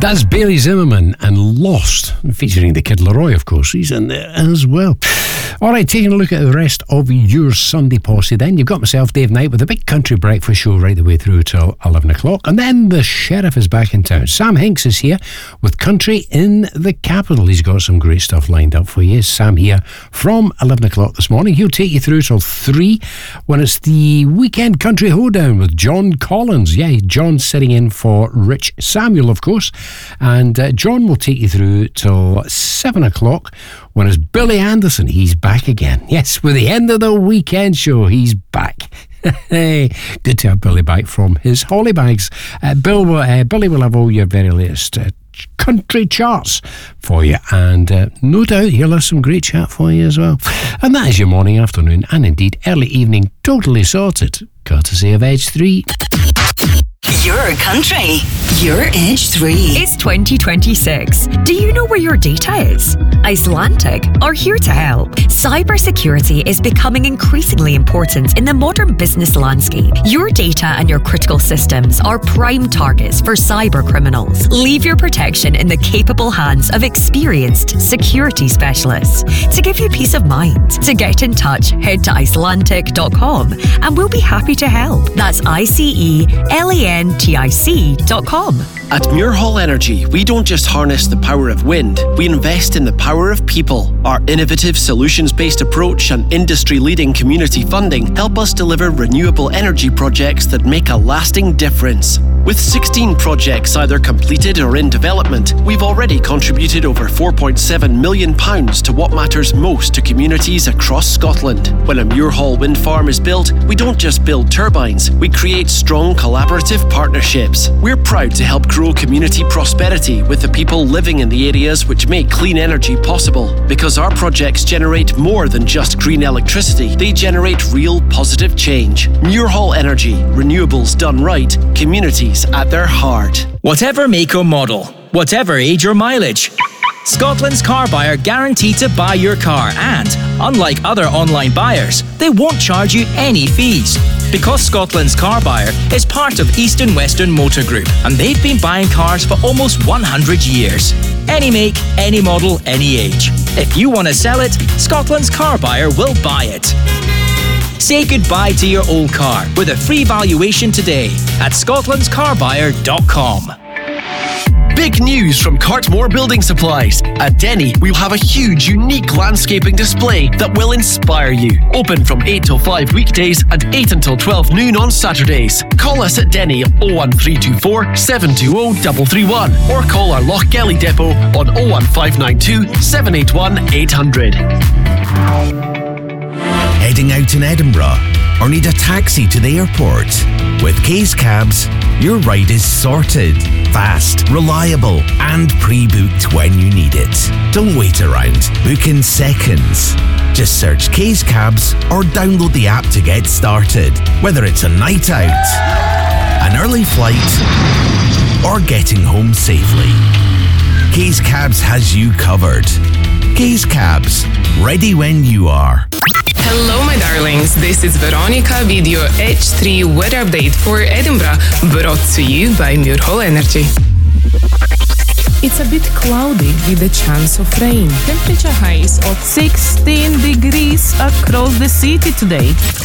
That's Bailey Zimmerman and Lost, featuring the Kid Laroi, of course. He's in there as well. All right, taking a look at the rest of your Sunday posse then. You've got myself, Dave Knight, with a big country breakfast show right the way through till 11 o'clock. And then the Sheriff is back in town. Sam Hinks is here with Country in the Capital. He's got some great stuff lined up for you. Sam here from 11 o'clock this morning. He'll take you through till 3 when it's the Weekend Country Hoedown with John Collins. Yeah, John's sitting in for Rich Samuel, of course. And John will take you through till 7 o'clock when it's Billy Anderson. He's back again. Yes, with the end of the weekend show, he's back. Good to have Billy back from his Holly Bags. Billy will have all your very latest country charts for you, and no doubt he'll have some great chat for you as well. And that is your morning, afternoon, and indeed early evening totally sorted, courtesy of Edge 3. Your country, your Edge 3. It's 2026. Do you know where your data is? Icelandic are here to help. Cybersecurity is becoming increasingly important in the modern business landscape. Your data and your critical systems are prime targets for cyber criminals. Leave your protection in the capable hands of experienced security specialists. To give you peace of mind, to get in touch, head to Icelandic.com and we'll be happy to help. That's ICELANTIC.com. At Muirhall Energy, we don't just harness the power of wind, we invest in the power of people. Our innovative solutions-based approach and industry-leading community funding help us deliver renewable energy projects that make a lasting difference. With 16 projects either completed or in development, we've already contributed over £4.7 million to what matters most to communities across Scotland. When a Muirhall wind farm is built, we don't just build turbines, we create strong collaborative partnerships. We're proud to help grow community prosperity with the people living in the areas which make clean energy possible. Because our projects generate more than just green electricity, they generate real positive change. Muirhall Energy, renewables done right, communities at their heart. Whatever make or model, whatever age or mileage, Scotland's car buyer guaranteed to buy your car, and unlike other online buyers, they won't charge you any fees. Because Scotland's car buyer is part of East and Western Motor Group, and they've been buying cars for almost 100 years. Any make, any model, any age. If you want to sell it, Scotland's car buyer will buy it. Say goodbye to your old car with a free valuation today at scotlandscarbuyer.com. Big news from Cartmore Building Supplies. At Denny, we'll have a huge, unique landscaping display that will inspire you. Open from 8 till 5 weekdays and 8 until 12 noon on Saturdays. Call us at Denny on 01324 720 331 or call our Lochgelly depot on 01592 781 800. Heading out in Edinburgh or need a taxi to the airport? With Case Cabs, your ride is sorted, fast, reliable, and pre-booked when you need it. Don't wait around. Book in seconds. Just search Case Cabs or download the app to get started. Whether it's a night out, an early flight, or getting home safely, Case Cabs has you covered. Case Cabs, ready when you are. Hello, my darlings. This is Veronica with your H3 weather update for Edinburgh, brought to you by Muirhall Energy. It's a bit cloudy with a chance of rain. Temperature highs of 16 degrees across the city today.